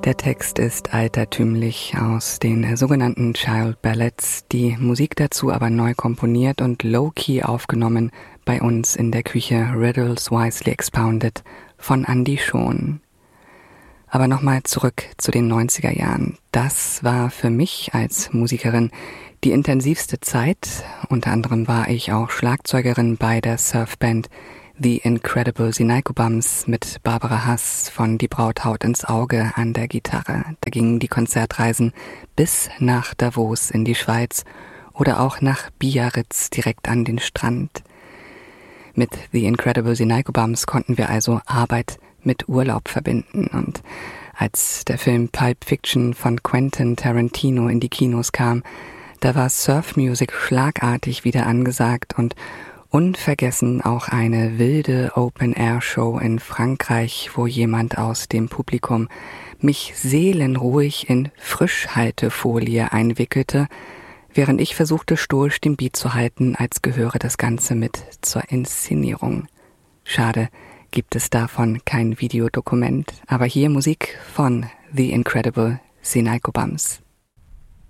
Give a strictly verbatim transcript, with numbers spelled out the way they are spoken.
Der Text ist altertümlich aus den sogenannten Child Ballads, die Musik dazu aber neu komponiert und low-key aufgenommen bei uns in der Küche Riddles Wisely Expounded von Andy Schon. Aber nochmal zurück zu den neunziger Jahren. Das war für mich als Musikerin die intensivste Zeit. Unter anderem war ich auch Schlagzeugerin bei der Surfband The Incredible Sinaiku Bums mit Barbara Hass von Die Braut haut ins Auge an der Gitarre. Da gingen die Konzertreisen bis nach Davos in die Schweiz oder auch nach Biarritz direkt an den Strand. Mit The Incredible Sinaiku Bums konnten wir also Arbeit mit Urlaub verbinden. Und als der Film Pulp Fiction von Quentin Tarantino in die Kinos kam, da war Surfmusik schlagartig wieder angesagt und unvergessen auch eine wilde Open-Air-Show in Frankreich, wo jemand aus dem Publikum mich seelenruhig in Frischhaltefolie einwickelte, während ich versuchte, stoisch den Beat zu halten, als gehöre das Ganze mit zur Inszenierung. Schade, gibt es davon kein Videodokument, aber hier Musik von The Incredible Sinaiku Bums.